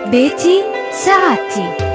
بيتي سعادتي.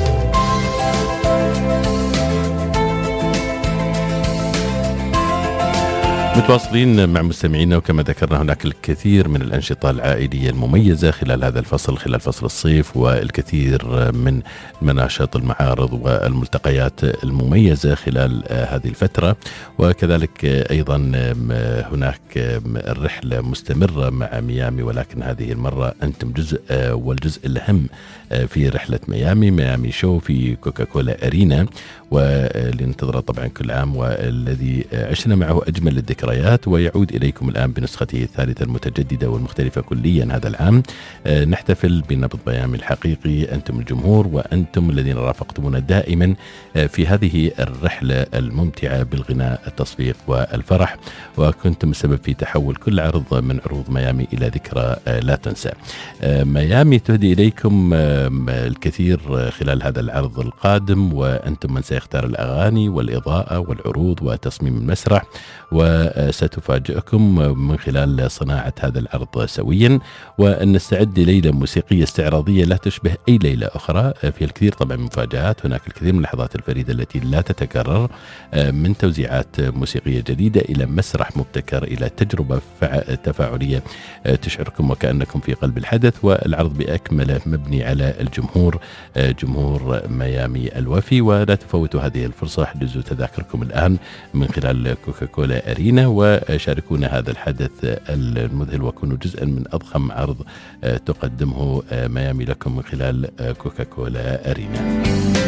متواصلين مع مستمعينا، وكما ذكرنا هناك الكثير من الأنشطة العائلية المميزة خلال هذا الفصل، خلال فصل الصيف، والكثير من مناشط المعارض والملتقيات المميزة خلال هذه الفترة. وكذلك أيضا هناك الرحلة مستمرة مع ميامي، ولكن هذه المرة أنتم جزء والجزء الأهم في رحلة ميامي شو في كوكاكولا أرينا، واللي ننتظره طبعا كل عام، والذي عشنا معه أجمل الذكريات، ويعود إليكم الآن بنسخته الثالثة المتجددة والمختلفة كليا هذا العام. نحتفل بنبض ميامي الحقيقي، أنتم الجمهور، وأنتم الذين رافقتمونا دائما في هذه الرحلة الممتعة بالغناء، التصفيق والفرح، وكنتم السبب في تحول كل عرض من عروض ميامي إلى ذكرى لا تنسى. ميامي تهدي إليكم الكثير خلال هذا العرض القادم، وأنتم من سيختار الأغاني والإضاءة والعروض وتصميم المسرح، وستفاجئكم من خلال صناعة هذا العرض سويا، ونستعد ليلة موسيقية استعراضية لا تشبه أي ليلة أخرى، في الكثير طبعا مفاجآت، هناك الكثير من اللحظات الفريدة التي لا تتكرر، من توزيعات موسيقية جديدة إلى مسرح مبتكر إلى تجربة تفاعلية تشعركم وكأنكم في قلب الحدث. والعرض بأكمله مبني على الجمهور، جمهور ميامي الوفي، ولا تفوتوا هذه الفرصة. احجزوا تذاكركم الآن من خلال كوكاكولا أرينا، وشاركونا هذا الحدث المذهل، وكونوا جزءا من أضخم عرض تقدمه ميامي لكم من خلال كوكاكولا أرينا.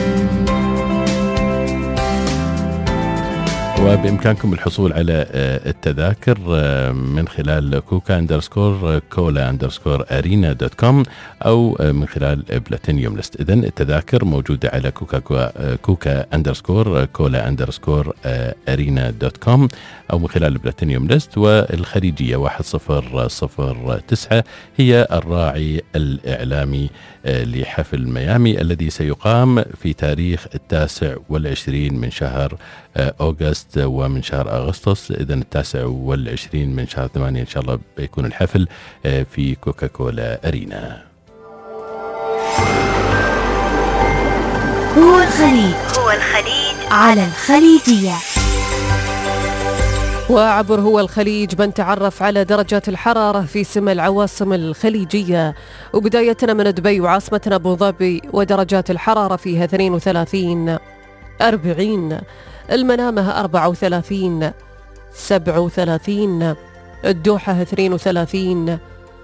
وبإمكانكم الحصول على التذاكر من خلال كوكا_كولا_arena.com أو من خلال بلاتينيوم ليست. إذن التذاكر موجودة على كوكا_كولا_arena.com أو من خلال بلاتينيوم ليست. والخليجية 1009 هي الراعي الإعلامي لحفل ميامي الذي سيقام في تاريخ 29 من شهر أغسطس ومن شهر أغسطس. إذن 29 من شهر 8 إن شاء الله بيكون الحفل في كوكاكولا أرينا. هو الخليج على الخليجية. وعبر هو الخليج بنتعرف على درجات الحرارة في سمى العواصم الخليجية، وبدايتنا من دبي وعاصمتنا أبو ظبي، ودرجات الحرارة فيها 32 40، المنامة 34 37، الدوحة 32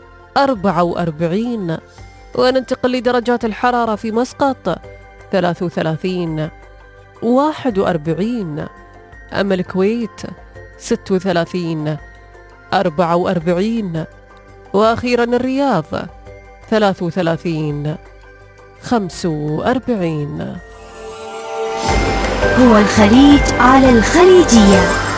44. وننتقل لدرجات الحرارة في مسقط 33 41، أما الكويت 36 44، وأخيرا الرياض 33 45. هو الخليج على الخليجية.